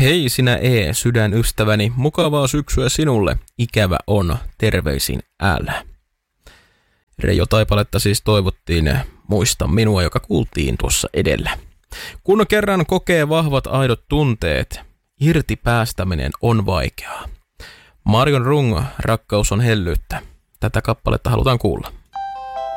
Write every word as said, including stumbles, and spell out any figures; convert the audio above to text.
Hei sinä E, sydänystäväni, mukavaa syksyä sinulle, ikävä on, terveisin älä. Reijo Taipaletta siis toivottiin muista minua, joka kuultiin tuossa edellä. Kun kerran kokee vahvat aidot tunteet, irti päästäminen on vaikeaa. Marion Rung, rakkaus on hellyyttä. Tätä kappaletta halutaan kuulla.